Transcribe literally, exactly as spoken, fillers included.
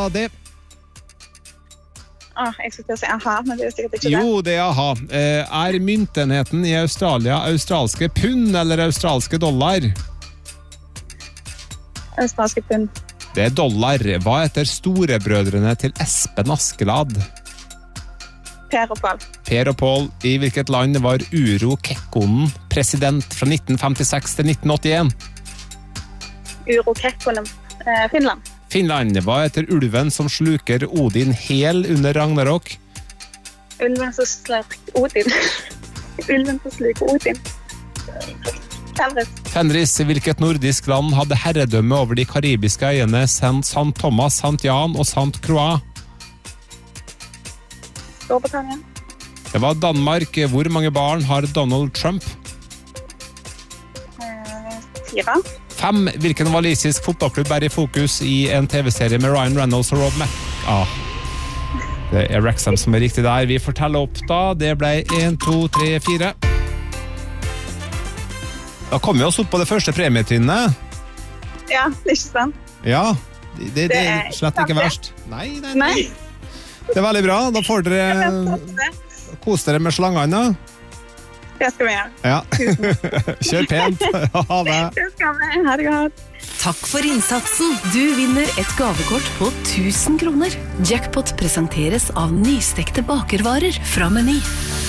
det? Åh, jeg skulle til å si aha, men det er sikkert ikke det. Jo, det er aha. Eh, er myntenheten i Australia australske pund eller australske dollar? Australske pund. Det er dollar. Hva heter storebrødrene til Espen Askeladd? Per og Pål. Per og Pål. I hvilket land var Urho Kekkonen president fra nitten femtiseks til nitten åttien? Urho Kekkonen. Eh, Finland. Finland. Hva heter ulven som sluker Odin hel under Ragnarok? Ulven som sluker Odin. Ulven som sluker Odin. Fenris. Fenris. Hvilket nordisk land hadde herredømme over de karibiske øyene Saint Thomas, Saint Jan og Saint Croix? Storbritannia. Det var Danmark. Hvor mange barn har Donald Trump? Eh, fire. Fem. Hvilken walisisk fotballklubb er i fokus i en tv-serie med Ryan Reynolds og Rob Mac? Ah, det er Wrexham som er riktig der. Vi forteller opp da. Det ble en, to, tre, fire. Da kom vi oss opp på det første premietrinnet. Ja, det er ikke sant. Ja, det, det, det er slett ikke verst. Nei, nei, nei. Det er veldig bra. Da får dere kose dere med slangene. Det skal vi gjøre. Ja. Kjør pent. Ha det. Det skal vi. Ha det godt. Takk for innsatsen. Du vinner et gavekort på tusen kroner. Jackpot presenteres av nystekte bakervarer fra Meny.